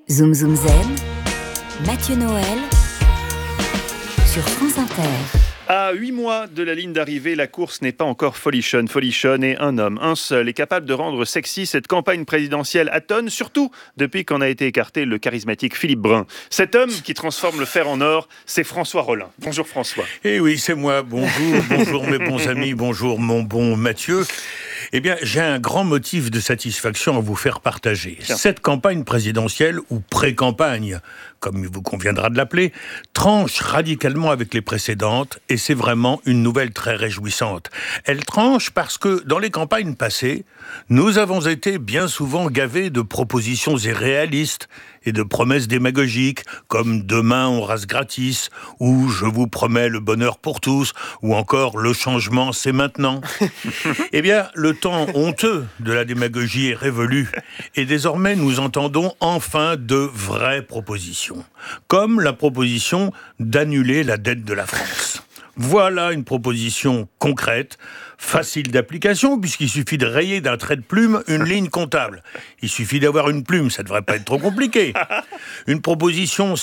Zoom Zoom Zen, Mathieu Noël, sur France Inter. À 8 mois de la ligne d'arrivée, la course n'est pas encore folichonne. Folichonne est un homme, un seul, est capable de rendre sexy cette campagne présidentielle à tonnes, surtout depuis qu'en a été écarté le charismatique Philippe Brun. Cet homme qui transforme le fer en or, c'est François Rollin. Bonjour François. Eh oui, c'est moi. Bonjour mes bons amis, bonjour mon bon Mathieu. Eh bien, j'ai un grand motif de satisfaction à vous faire partager. Tiens. Cette campagne présidentielle, ou pré-campagne, comme il vous conviendra de l'appeler, tranche radicalement avec les précédentes, et c'est vraiment une nouvelle très réjouissante. Elle tranche parce que, dans les campagnes passées, nous avons été bien souvent gavés de propositions irréalistes et de promesses démagogiques, comme « demain on rase gratis » ou « je vous promets le bonheur pour tous » ou encore « le changement c'est maintenant ». Eh bien, le temps honteux de la démagogie est révolu et désormais nous entendons enfin de vraies propositions, comme la proposition d'annuler la dette de la France. Voilà une proposition concrète, facile d'application, puisqu'il suffit de rayer d'un trait de plume une ligne comptable. Il suffit d'avoir une plume, ça ne devrait pas être trop compliqué. Une proposition